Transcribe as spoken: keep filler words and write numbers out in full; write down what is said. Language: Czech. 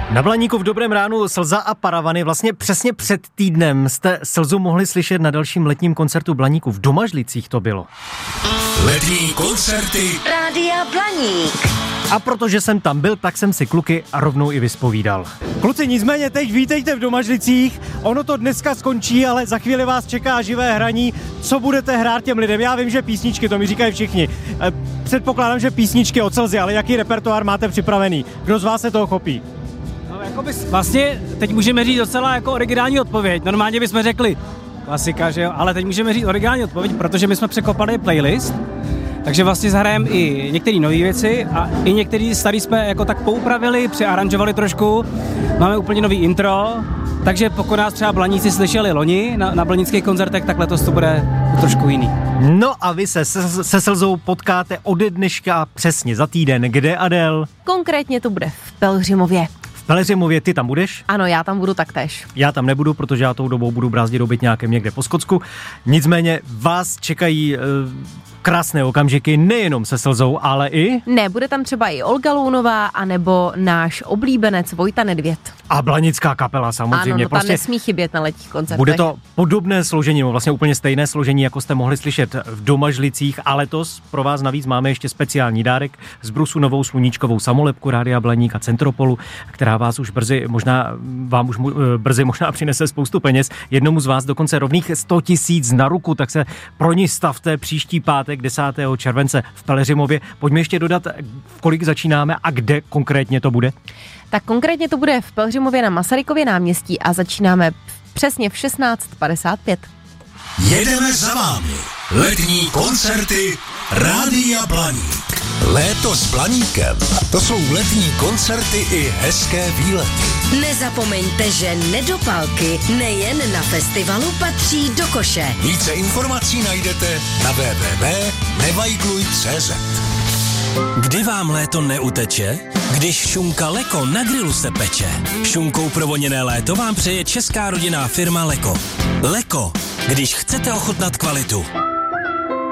Na Blaníku v Dobrém ránu Slza a paravany. Vlastně přesně před týdnem jste Slzu mohli slyšet na dalším letním koncertu Blaníku. V Domažlicích to bylo. Letní koncerty Rádia Blaník. A protože jsem tam byl, tak jsem si kluky a rovnou i vyspovídal. Kluci, nicméně teď vítejte v Domažlicích. Ono to dneska skončí, ale za chvíli vás čeká živé hraní. Co budete hrát těm lidem? Já vím, že písničky, to mi říkají všichni. Předpokládám, že písničky od Slzy, ale jaký repertoár máte připravený? Kdo z vás se toho chopí? No, jakoby, vlastně teď můžeme říct docela jako originální odpověď. Normálně bychom řekli klasika, že jo, ale teď můžeme říct originální odpověď, protože my jsme překopali playlist, takže vlastně zahrajeme i některé nové věci a i některé staré jsme jako tak poupravili, přearanžovali trošku. Máme úplně nový intro, takže pokud nás třeba Blaníci slyšeli loni na, na blaníckých koncertech, tak letos to bude trošku jiný. No a vy se se, se Slzou potkáte ode dneška přesně za týden. Kde, Adel? Konkrétně to bude v Pelhřimově. V Pelhřimově, ty tam budeš? Ano, já tam budu taktéž. Já tam nebudu, protože já tou dobou budu brázdit dobytňákem někde po Skotsku. Nicméně vás čekají e, krásné okamžiky, nejenom se Slzou, ale i... Ne, bude tam třeba i Olga Lounová, anebo náš oblíbenec Vojta Nedvěd. A blanická kapela samozřejmě. Ano, no prostě ta nesmí chybět na letních koncertech. Bude to podobné složení, no vlastně úplně stejné složení, jako jste mohli slyšet v Domažlicích, a letos pro vás navíc máme ještě speciální dárek z Brusu novou sluníčkovou samolepku Rádia Blaník a Centropolu, která vás už brzy možná, vám už brzy možná přinese spoustu peněz. Jednomu z vás dokonce rovných sto tisíc na ruku, tak se pro ní stavte příští pátek desátého července v Pelhřimově. Pojďme ještě dodat, v kolik začínáme a kde konkrétně to bude. Tak konkrétně to bude v Pelhřimově na Masarykově náměstí a začínáme přesně v šestnáct padesát pět. jedeme za vámi. Letní koncerty Rádia Blaník. Léto s Blaníkem. To jsou letní koncerty i hezké výlety. Nezapomeňte, že nedopalky nejen na festivalu patří do koše. Více informací najdete na w w w tečka nevajgluj tečka cé zet. Kdy vám léto neuteče? Když šunka Leko na grilu se peče. Šunkou provoněné léto vám přeje česká rodinná firma Leko. Leko, když chcete ochutnat kvalitu.